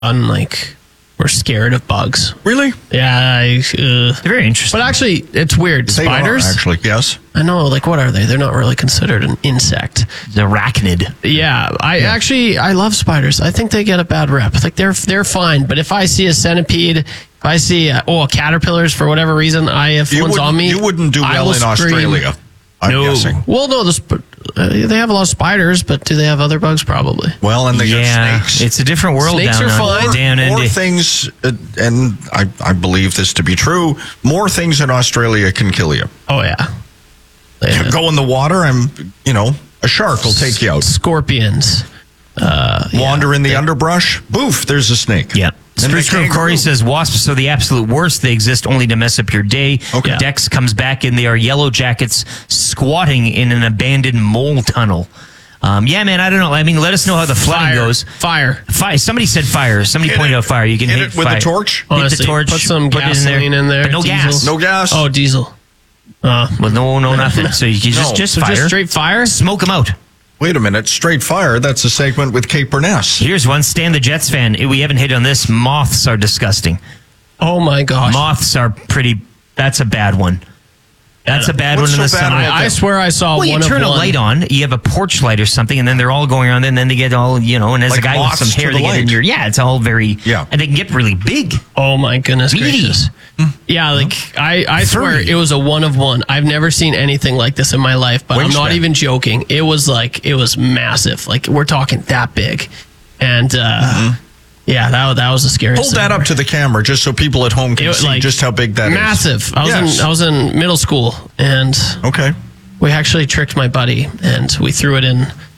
unlike we're scared of bugs. Really? Yeah, They're very interesting. but actually, it's weird. They Spiders, are, actually, yes. I know. Like, what are they? They're not really considered an insect. The arachnid. Yeah, I love spiders. I think they get a bad rep. Like they're fine, but if I see a centipede, if I see caterpillars for whatever reason, I have ones on me. You wouldn't do I well will in scream. Australia, I'm guessing. Well, no, they have a lot of spiders, but do they have other bugs? Probably. Well, and they got snakes. It's a different world Snakes down are fine. down More into. things, and I believe this to be true, more things in Australia can kill you. Oh yeah. You go in the water, a shark will take you out. Scorpions. Wander in the underbrush, boof, there's a snake. Yeah. And Spruce the Grove Corey kangaroo. says wasps are the absolute worst. They exist only to mess up your day. Okay. Dex comes back in. They are yellow jackets squatting in an abandoned mole tunnel. Yeah, man, I don't know. I mean, let us know how the flooding goes. Fire. Somebody said fire. Somebody pointed out fire. You can hit hit it with fire. a torch. Hit the Honestly, torch. put some it gasoline in there. But no diesel. gas. No gas. Oh, diesel. Well, no, nothing. So you can just So fire. just straight fire? Smoke them out. Wait a minute. Straight fire. That's a segment with Kate Burness. Here's one. Stan the Jets fan. We haven't hit on this. Moths are disgusting. Oh my gosh. Moths are pretty. That's a bad one. That's a bad What's one in so the bad summer. about I swear I saw Well, you one turn of a one. light on, you have a porch light or something, and then they're all going around, and then they get all, and as Like a guy with moths some to hair, the they get in light. your, it's all very, Yeah. and they can get really big. Oh my goodness Meaty. gracious. Yeah, like I swear Furry. it was a one of one. I've never seen anything like this in my life, but I'm not Wingspan. even joking. It was massive. Like we're talking that big. And yeah, that was a scary Hold that up to the camera just so people at home can see just how big that is. massive. Yes. I was in middle school and Okay. we actually tricked my buddy and we threw it in.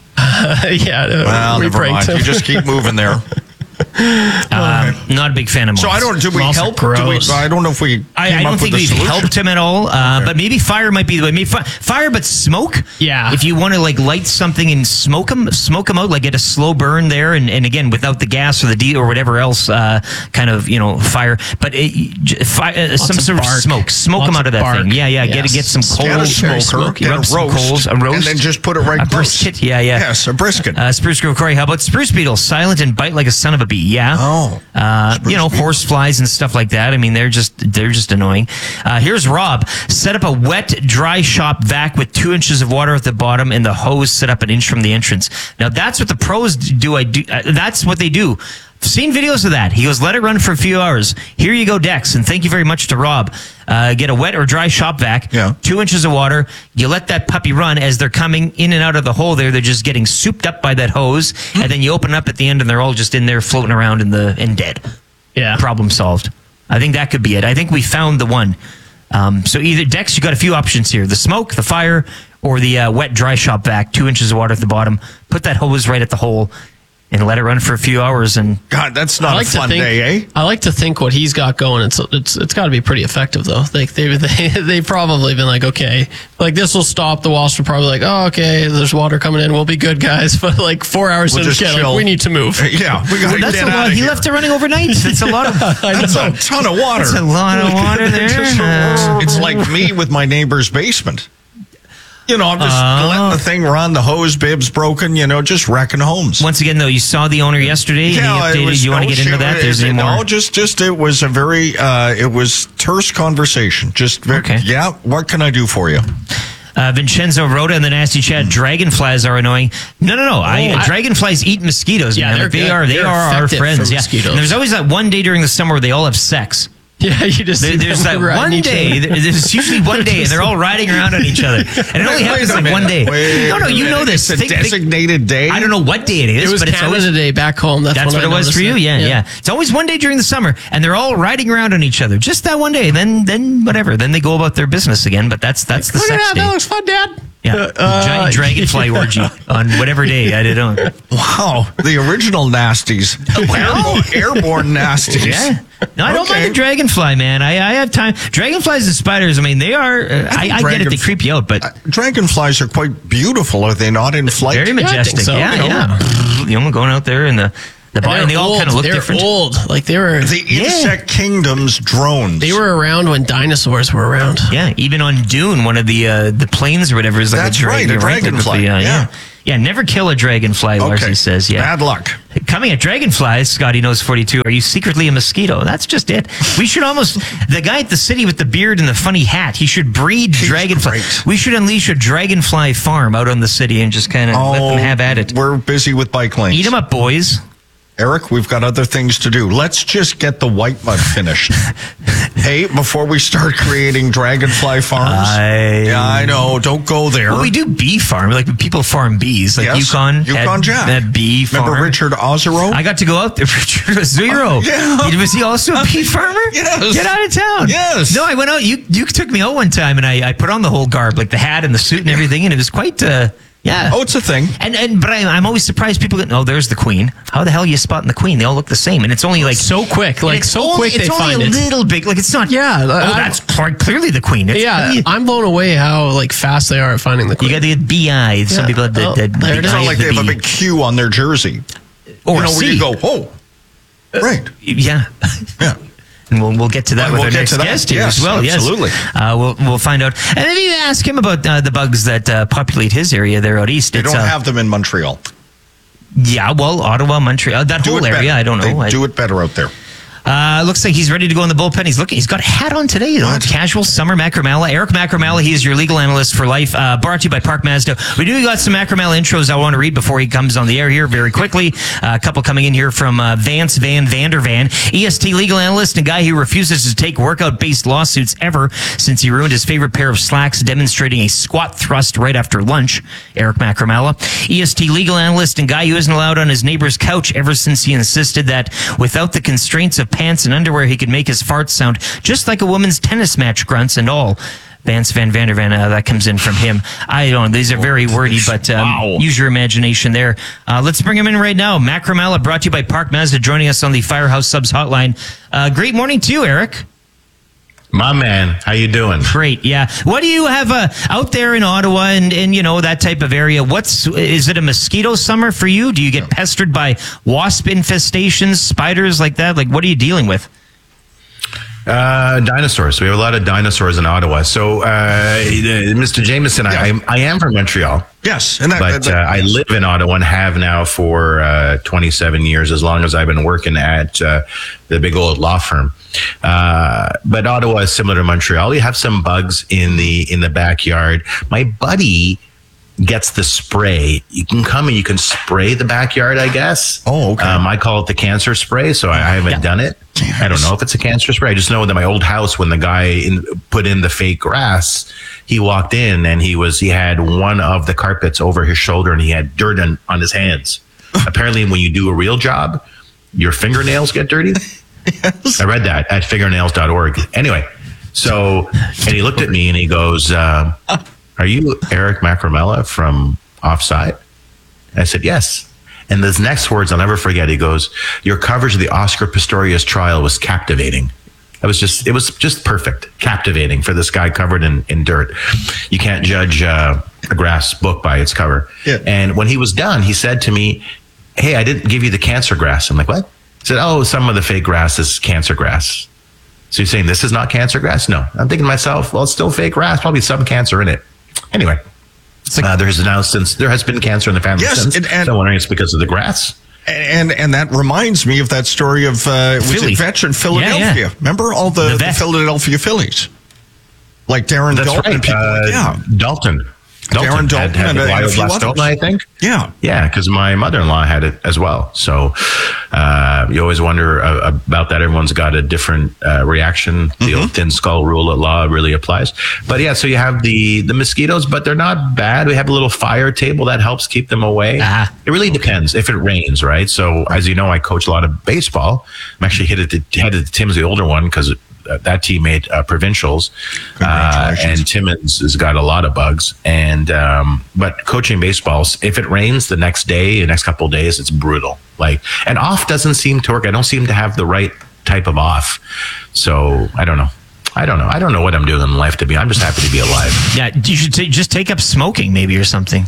Well, we never pranked mind. him. You just keep moving there. Not a big fan of moths. So did we Moths are help? gross. I don't know if we I came don't up think with a we've solution. helped him at all, but maybe fire might be the way. Maybe fire, but smoke. Yeah. If you want to light something and smoke them out, like get a slow burn there, and again without the gas or the D or whatever else, kind of fire. But some of sort of bark. smoke Lots them out of of that bark. thing. Yeah. Yes. Get some Get a coals. Very smoker, smoky. get Rub a some roast, coals, a roast, and then just put it right a close. brisket. Yeah. Yes, a brisket. Spruce Grove Corey, how about spruce beetles? Silent and bite like a son of a bee. Yeah. Oh. Horse flies and stuff like that. I mean, they're just annoying. Here's Rob. Set up a wet, dry shop vac with 2 inches of water at the bottom and the hose set up an inch from the entrance. Now that's what the pros do. That's what they do. I've seen videos of that. He goes, let it run for a few hours. Here you go, Dex. And thank you very much to Rob. Get a wet or dry shop vac, 2 inches of water. You let that puppy run as they're coming in and out of the hole there. They're just getting souped up by that hose. And then you open it up at the end and they're all just in there floating around and dead. Yeah. Problem solved. I think that could be it. I think we found the one. So either, Dex, you got a few options here. The smoke, the fire, or the wet, dry shop vac, 2 inches of water at the bottom. Put that hose right at the hole and let it run for a few hours. And God, that's not a fun day, eh? I like to think what he's got going. It's got to be pretty effective though. They've probably been like, okay, like this will stop. The wasps are probably like, oh, okay, there's water coming in. We'll be good, guys. But like 4 hours We'll in, just chill. we need to move. Yeah, we got to that's get a out lot. of He here. left it running overnight. That's a lot of. That's a ton of water. That's a lot of water there. It's like me with my neighbor's basement. I'm just letting the thing run. The hose bib's broken. Just wrecking homes. Once again, though, you saw the owner yesterday. Yeah, and he updated. You want to get into that? There's any more? No, just it was a very it was terse conversation. Just Okay. Yeah. What can I do for you? Vincenzo Rhoda in the nasty chat. Dragonflies are annoying. No. Dragonflies eat mosquitoes. Yeah, man. they're Like, they good. are. They They're are our effective friends. for Yeah. mosquitoes. And there's always that one day during the summer where they all have sex. Yeah, you just see There's them that riding one each day. other. There's usually one day, and they're all riding around on each other. And it only happens like one day. No, you know this. It's a designated day. I don't know what day it is, It was but it's Canada always. Day back home. That's That's when what I it was for you? noticed it. Yeah. It's always one day during the summer, and they're all riding around on each other. Just that one day. Then whatever. Then they go about their business again, but that's the Look at sex that. day. That looks fun, Dad. Yeah. Giant dragonfly orgy on whatever day. I don't know. Wow, the original nasties, airborne nasties. Yeah. No, I don't mind the dragonfly, man. I have time. Dragonflies and spiders, I mean, they are, I get it, they creep you out, but. Dragonflies are quite beautiful, are they not, in flight? Very majestic. so. Yeah. Going out there in the body, and they all kind of look they're different. old. Like they were. The insect kingdom's drones. They were around when dinosaurs were around. Yeah, even on Dune, one of the planes or whatever is like That's a right, a dragonfly. Yeah. Never kill a dragonfly, Larcy says. Yeah. Bad luck. Coming at Dragonflies, Scotty knows 42. Are you secretly a mosquito? That's just it. We should almost, the guy at the city with the beard and the funny hat, he should breed dragonfly. Great. We should unleash a dragonfly farm out on the city and just kind of let them have at it. We're busy with bike lanes. Eat them up, boys. Eric, we've got other things to do. Let's just get the white mud finished. Hey, before we start creating dragonfly farms. Yeah, I know. Don't go there. Well, we do bee farm. Like people farm bees. Like Yes, Yukon Jack. had bee farm. Remember Richard Ozero? I got to go out there. Richard Zero. Yeah. Was he also a bee farmer? Yes. Get out of town. Yes. No, I went out. You took me out one time, and I put on the whole garb, like the hat and the suit and everything, and it was quite. Yeah. Oh, it's a thing. But I'm always surprised people get, oh, there's the queen. How the hell are you spotting the queen? They all look the same. And it's only like So quick. Like, so quick they it's find only it. a little big. Like, it's not. Yeah, Oh, that's clearly the queen. Yeah, I'm blown away how like fast they are at finding the You queen. got the BI. Some Yeah. people have the Oh, there big it is. It's eye not of like the they have a bee. big Q on their jersey. Or Where C. you go, oh, right. Yeah. Yeah. And we'll get to that with We'll our get next to that. guest here Yes, as well. absolutely. Yes. We'll find out. And if you ask him about the bugs that populate his area there out east, They don't have them in Montreal. Yeah, well, Ottawa, Montreal, that whole area, better. I don't know. They do it better out there. Looks like he's ready to go in the bullpen. He's got a hat on today. Casual summer Macromella. Eric Macromella, he is your legal analyst for life. Brought to you by Park Mazda. We do got some Macromella intros I want to read before he comes on the air here very quickly. A couple coming in here from Vance Van Vandervan, EST legal analyst and guy who refuses to take workout-based lawsuits ever since he ruined his favorite pair of slacks demonstrating a squat thrust right after lunch. Eric Macromella. EST legal analyst and guy who isn't allowed on his neighbor's couch ever since he insisted that without the constraints of pants and underwear, he could make his farts sound just like a woman's tennis match grunts and all. Vance Van Vandervan, that comes in from him. I don't know. These are very wordy, but use your imagination there. Let's bring him in right now. Macromella, brought to you by Park Mazda, joining us on the Firehouse Subs hotline. Great morning to you, Eric. My man, how you doing? Great, yeah. What do you have out there in Ottawa and you know that type of area? Is it a mosquito summer for you? Do you get pestered by wasp infestations, spiders like that? Like, what are you dealing with? Dinosaurs. We have a lot of dinosaurs in Ottawa. So, Mr. Jameson, I am from Montreal. Yes. And I live in Ottawa and have now for 27 years, as long as I've been working at the big old law firm. But Ottawa is similar to Montreal. You have some bugs in the backyard. My buddy gets the spray. You can come and you can spray the backyard, I guess. Oh, okay. I call it the cancer spray, so I haven't done it. I don't know if it's a cancer spray. I just know that my old house, when the guy put in the fake grass, he walked in and he had one of the carpets over his shoulder and he had dirt on his hands. Apparently, when you do a real job, your fingernails get dirty. Yes. I read that at fingernails.org. Anyway, and he looked at me and he goes, are you Eric Macromella from Offside? I said, yes. And his next words I'll never forget. He goes, your coverage of the Oscar Pistorius trial was captivating. It was just perfect, captivating for this guy covered in dirt. You can't judge a grass book by its cover. Yeah. And when he was done, he said to me, hey, I didn't give you the cancer grass. I'm like, what? He said, oh, some of the fake grass is cancer grass. So you're saying this is not cancer grass? No. I'm thinking to myself, well, it's still fake grass, probably some cancer in it. Anyway, there has been cancer in the family since. And I'm wondering it's because of the grass. And that reminds me of that story of was it Vetch in Philadelphia? Yeah. Remember all the Philadelphia Phillies, like Darren Dalton. Right. And people Dalton. Darren Dalton had the glioblastoma, I think. Yeah, because my mother-in-law had it as well. So you always wonder about that. Everyone's got a different reaction. The old thin skull rule of law really applies. But yeah, so you have the mosquitoes, but they're not bad. We have a little fire table that helps keep them away. It really depends if it rains, right? So as you know, I coach a lot of baseball. I'm actually headed to Tim's, the older one, because that team made provincials, and Timmins has got a lot of bugs. And but coaching baseball, if it rains the next couple of days, it's brutal. And off doesn't seem to work. I don't seem to have the right type of off. So I don't know. I don't know what I'm doing in life to be. I'm just happy to be alive. Yeah, you should just take up smoking maybe or something.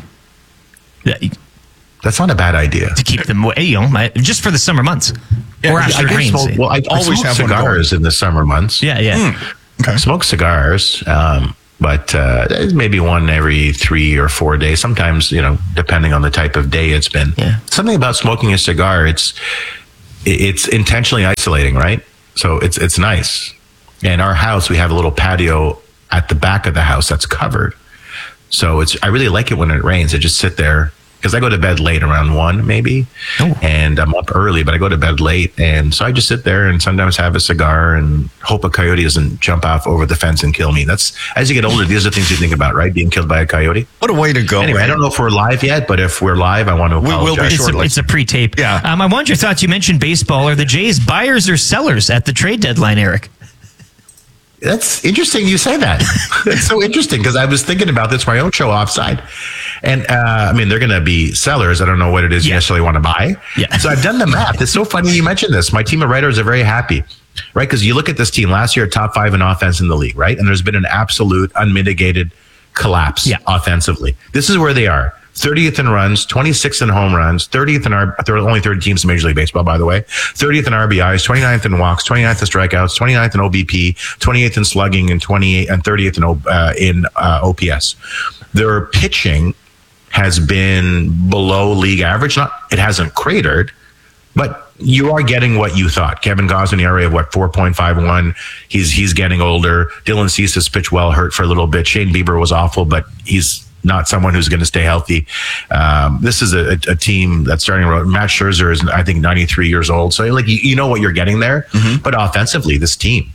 That's not a bad idea. To keep them away, just for the summer months. Yeah, or after it rains. I always have cigars in the summer months. Yeah. Okay. I smoke cigars. but maybe one every 3 or 4 days. Sometimes, depending on the type of day it's been. Yeah. Something about smoking a cigar, it's intentionally isolating, right? So it's nice. In our house, we have a little patio at the back of the house that's covered. So I really like it when it rains. I just sit there because I go to bed late, around 1 maybe, and I'm up early, but I go to bed late. And so I just sit there and sometimes have a cigar and hope a coyote doesn't jump off over the fence and kill me. That's, as you get older, these are things you think about, right? Being killed by a coyote. What a way to go. Anyway, I don't know if we're live yet, but if we're live, I want to apologize. We'll be shortly. It's a pre-tape. Yeah. I want your thoughts. You mentioned baseball. Are the Jays buyers or sellers at the trade deadline, Eric? That's interesting you say that. It's so interesting because I was thinking about this for my own show Offside. And they're going to be sellers. I don't know what it is you necessarily want to buy. Yeah. So I've done the math. It's so funny you mentioned this. My team of writers are very happy, right? Because you look at this team last year, top 5 in offense in the league, right? And there's been an absolute unmitigated collapse offensively. This is where they are. 30th in runs, 26th in home runs, 30th in there are only 30 teams in Major League Baseball, by the way. 30th in RBIs, 29th in walks, 29th in strikeouts, 29th in OBP, 28th in slugging, and 30th in OPS. Their pitching has been below league average. It hasn't cratered, but you are getting what you thought. Kevin Gausman, ERA of 4.51. He's getting older. Dylan Cease has pitched well, hurt for a little bit. Shane Bieber was awful, but he's not someone who's going to stay healthy. This is a team that's starting. Matt Scherzer is, I think, 93 years old. So, you know what you're getting there. Mm-hmm. But offensively, this team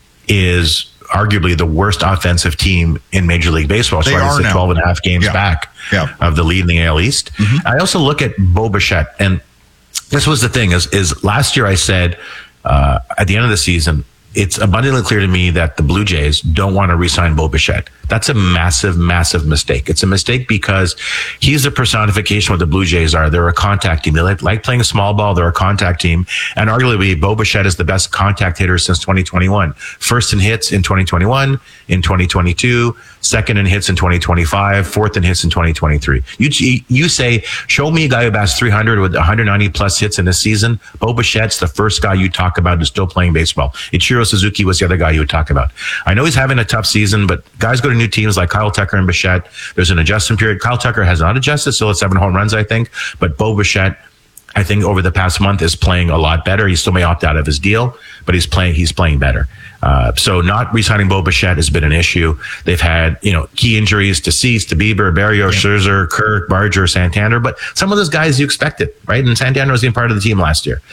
is arguably the worst offensive team in Major League Baseball. So I sit 12 and a half games back of the lead in the AL East. Mm-hmm. I also look at Bo Bichette, and this was the thing: is last year I said at the end of the season, it's abundantly clear to me that the Blue Jays don't want to re-sign Bo Bichette. That's a massive, massive mistake. It's a mistake because he's the personification of what the Blue Jays are. They're a contact team. They like playing small ball. They're a contact team. And arguably, Bo Bichette is the best contact hitter since 2021. First in hits in 2021, in 2022, second in hits in 2025, fourth in hits in 2023. You say, show me a guy who bats 300 with 190 plus hits in this season. Bo Bichette's the first guy you talk about who's still playing baseball. Ichiro Suzuki was the other guy you would talk about. I know he's having a tough season, but guys go to new teams like Kyle Tucker and Bichette. There's an adjustment period. Kyle Tucker has not adjusted, still at 7 home runs, I think. But Bo Bichette, I think over the past month is playing a lot better. He still may opt out of his deal, but he's playing better. So not re-signing Bo Bichette has been an issue. They've had, key injuries to Cease, to Bieber, Berrios, Scherzer, Kirk, Barger, Santander, but some of those guys you expected, right? And Santander was even part of the team last year.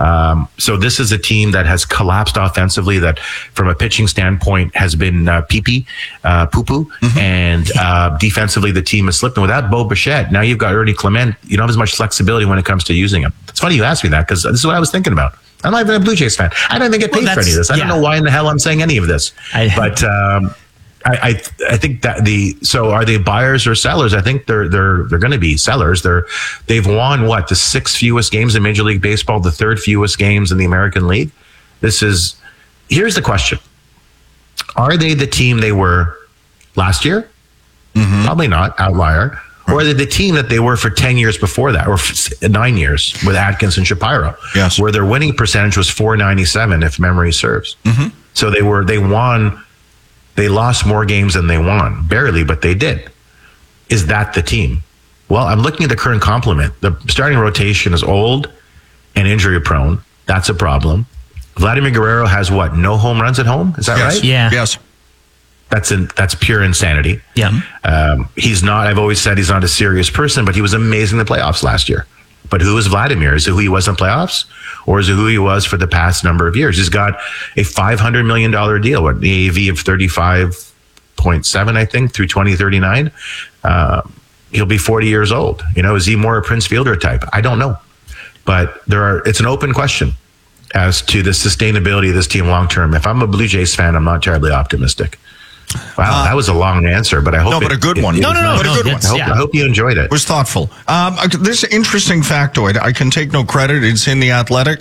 So this is a team that has collapsed offensively, that from a pitching standpoint has been poo-poo. Mm-hmm. And defensively, the team has slipped. And without Bo Bichette, now you've got Ernie Clement. You don't have as much flexibility when it comes to using him. It's funny you asked me that because this is what I was thinking about. I'm not even a Blue Jays fan. I don't even get paid for any of this. I don't know why in the hell I'm saying any of this. But I think that so are they buyers or sellers? I think they're going to be sellers. They've won the 6th fewest games in Major League Baseball, the 3rd fewest games in the American League. Here's the question: are they the team they were last year? Mm-hmm. Probably not. Outlier. Or are they the team that they were for 10 years before that, or 9 years with Atkins and Shapiro, where their winning percentage was .497, if memory serves. Mm-hmm. So they lost more games than they won, barely, but they did. Is that the team? Well, I'm looking at the current complement. The starting rotation is old and injury prone. That's a problem. Vladimir Guerrero has no home runs at home? Is that right? Yeah. Yes. That's pure insanity. Yeah. He's not, I've always said he's not a serious person, but he was amazing in the playoffs last year. But who is Vladimir? Is it who he was in playoffs? Or is it who he was for the past number of years? He's got a $500 million deal, an AAV of 35.7, I think, through 2039. He'll be 40 years old. Is he more a Prince Fielder type? I don't know. But it's an open question as to the sustainability of this team long term. If I'm a Blue Jays fan, I'm not terribly optimistic. Wow, that was a long answer, but I hope but a good one. No, a good one. I hope you enjoyed it. It was thoughtful. This interesting factoid, I can take no credit. It's in The Athletic.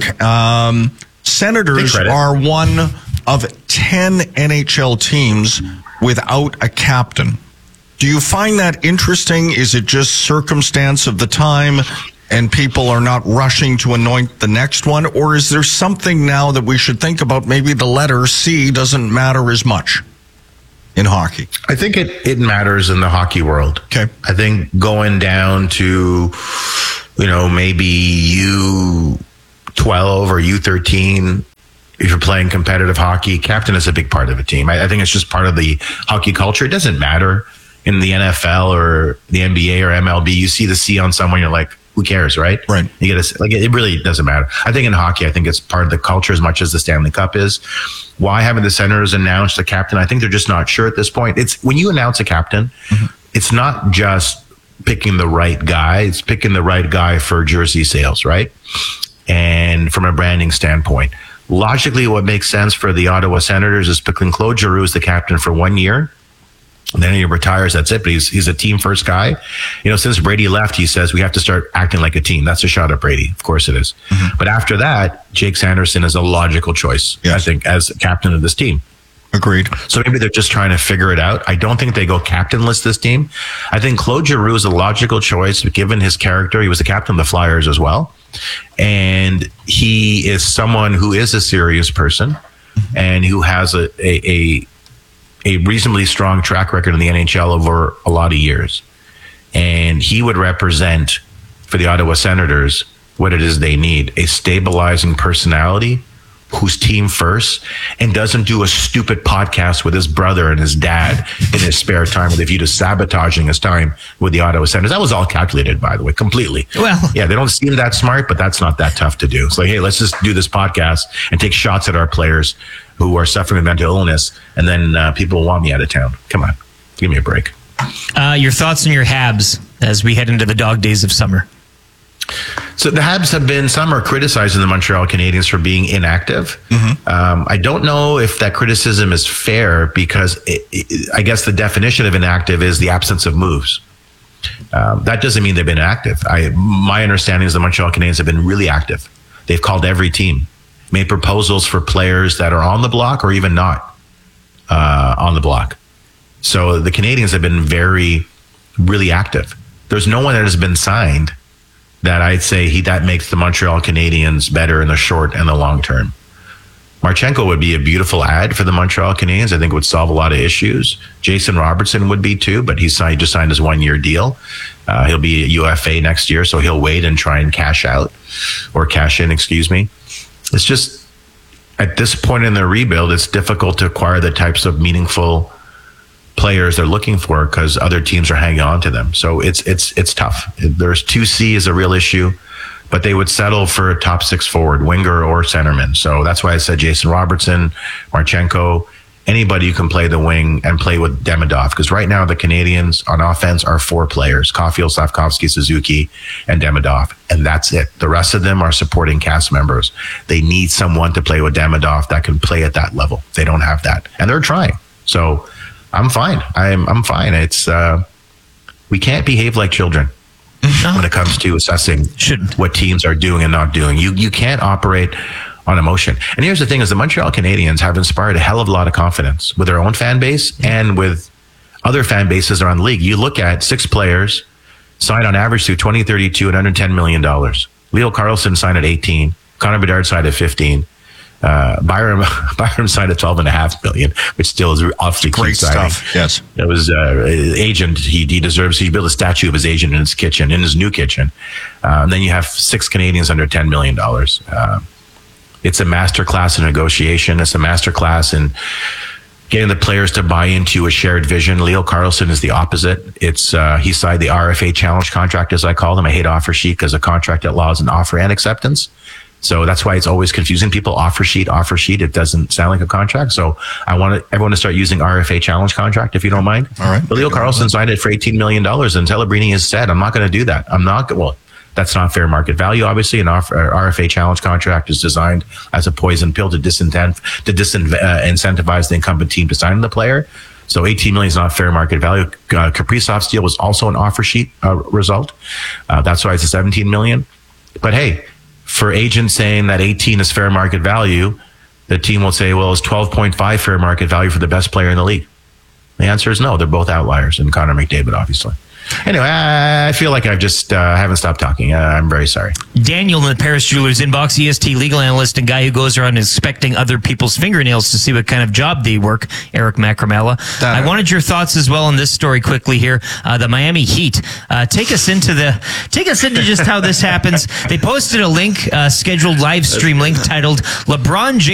Senators are one of 10 NHL teams without a captain. Do you find that interesting? Is it just circumstance of the time and people are not rushing to anoint the next one? Or is there something now that we should think about? Maybe the letter C doesn't matter as much? in hockey? I think it matters in the hockey world. Okay. I think going down to, maybe U12 or U13, if you're playing competitive hockey, captain is a big part of a team. I think it's just part of the hockey culture. It doesn't matter in the NFL or the NBA or MLB. You see the C on someone, you're like, who cares, right? Right. You get it really doesn't matter. I think in hockey, I think it's part of the culture as much as the Stanley Cup is. Why haven't the Senators announced the captain? I think they're just not sure at this point. It's when you announce a captain, it's not just picking the right guy. It's picking the right guy for jersey sales, right? And from a branding standpoint, logically, what makes sense for the Ottawa Senators is picking Claude Giroux as the captain for 1 year. And then he retires. That's it. But he's a team first guy. Since Brady left, he says we have to start acting like a team. That's a shot at Brady. Of course it is. But after that, Jake Sanderson is a logical choice, I think, as captain of this team. Agreed. So maybe they're just trying to figure it out. I don't think they go captainless this team. I think Claude Giroux is a logical choice given his character. He was the captain of the Flyers as well. And he is someone who is a serious person and who has a reasonably strong track record in the NHL over a lot of years. And he would represent for the Ottawa Senators what it is they need: a stabilizing personality who's team first and doesn't do a stupid podcast with his brother and his dad in his spare time with a view to sabotaging his time with the Ottawa Senators. That was all calculated, by the way, completely. Well, yeah, they don't seem that smart, but that's not that tough to do. It's like, hey, let's just do this podcast and take shots at our players who are suffering with mental illness, and then people want me out of town. Come on, give me a break. Your thoughts on your Habs as we head into the dog days of summer? So the Habs have been, some are criticizing the Montreal Canadiens for being inactive. I don't know if that criticism is fair because I guess the definition of inactive is the absence of moves. That doesn't mean they've been active. My understanding is the Montreal Canadiens have been really active. They've called every team, made proposals for players that are on the block or even not on the block. So the Canadiens have been really active. There's no one that has been signed that I'd say that makes the Montreal Canadiens better in the short and the long term. Marchenko would be a beautiful ad for the Montreal Canadiens. I think it would solve a lot of issues. Jason Robertson would be too, but he just signed his 1 year deal. He'll be a UFA next year, so he'll wait and try and cash in, excuse me. It's just, at this point in their rebuild, it's difficult to acquire the types of meaningful players they're looking for because other teams are hanging on to them. So it's tough. There's 2C is a real issue, but they would settle for a top six forward, winger or centerman. So that's why I said Jason Robertson, Marchenko, anybody who can play the wing and play with Demidov. Because right now the Canadiens on offense are 4 players: Caulfield, Slavkovsky, Suzuki, and Demidov. And that's it. The rest of them are supporting cast members. They need someone to play with Demidov that can play at that level. They don't have that. And they're trying. So I'm fine. I'm fine. It's we can't behave like children when it comes to assessing what teams are doing and not doing. You can't operate on emotion. And here's the thing: is the Montreal Canadiens have inspired a hell of a lot of confidence with their own fan base and with other fan bases around the league. You look at 6 players signed on average through 2032 at under $10 million. Leo Carlsson signed at 18. Connor Bedard signed at 15. Byram signed at $12.5 million, which still is awfully great stuff. Yes, it was agent. He deserves. He built a statue of his agent in his kitchen, in his new kitchen. And then you have 6 Canadians under $10 million. It's a masterclass in negotiation. It's a masterclass in getting the players to buy into a shared vision. Leo Carlsson is the opposite. It's he signed the RFA challenge contract, as I call them. I hate offer sheet because a contract that allows an offer and acceptance. So that's why it's always confusing people. Offer sheet. It doesn't sound like a contract. So I want everyone to start using RFA challenge contract, if you don't mind. All right. But Leo Carlsson signed it for $18 million. And Celebrini has said, I'm not going to do that. That's not fair market value. Obviously, an RFA challenge contract is designed as a poison pill to disincentivize the incumbent team to sign the player. So $18 million is not fair market value. Kaprizov's deal was also an offer sheet result. That's why it's a $17 million. But hey, for agents saying that 18 is fair market value, the team will say, well, it's 12.5 fair market value for the best player in the league. The answer is no. They're both outliers, and Connor McDavid, obviously. Anyway, I feel like I've just haven't stopped talking. I'm very sorry. Daniel in the Paris Jewelers inbox, EST legal analyst and guy who goes around inspecting other people's fingernails to see what kind of job they work, Eric Macramella. I wanted your thoughts as well on this story quickly here. The Miami Heat. Take us into just how this happens. They posted a link, scheduled live stream link titled LeBron James